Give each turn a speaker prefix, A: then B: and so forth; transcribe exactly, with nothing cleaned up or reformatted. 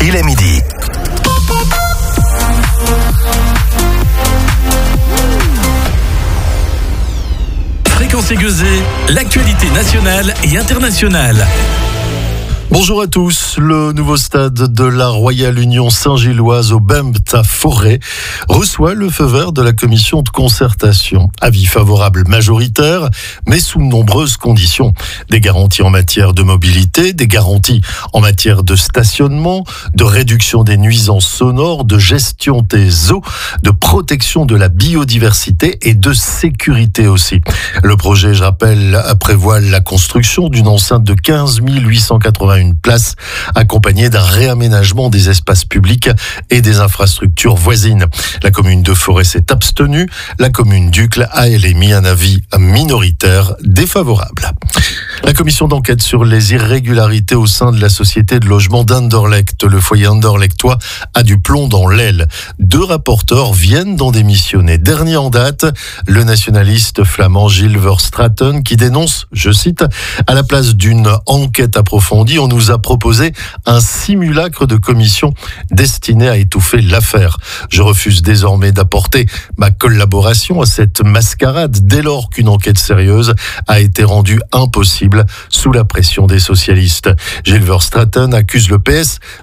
A: Gilles à midi.
B: Fréquence Aiguisée, l'actualité nationale et internationale.
C: Bonjour à tous. Le nouveau stade de la Royale Union Saint-Gilloise au Bempt à Forêt reçoit le feu vert de la commission de concertation. Avis favorable majoritaire, mais sous de nombreuses conditions. Des garanties en matière de mobilité, des garanties en matière de stationnement, de réduction des nuisances sonores, de gestion des eaux, de protection de la biodiversité et de sécurité aussi. Le projet, je rappelle, prévoit la construction d'une enceinte de quinze mille huit cent quatre-vingt-une places, accompagnée d'un réaménagement des espaces publics et des infrastructures voisines. La commune de Forêt s'est abstenue. La commune d'Uccle a elle émis un avis minoritaire défavorable. La commission d'enquête sur les irrégularités au sein de la société de logement d'Anderlecht, le foyer Anderlechtois, a du plomb dans l'aile. Deux rapporteurs viennent d'en démissionner. Dernier en date, le nationaliste flamand Gilles Verstraeten, qui dénonce, je cite, à la place d'une enquête approfondie, on nous a proposé un simulacre de commission destiné à étouffer l'affaire. Je refuse désormais d'apporter ma collaboration à cette mascarade dès lors qu'une enquête sérieuse a été rendue impossible sous la pression des socialistes. Gilles Verstraeten accuse le P S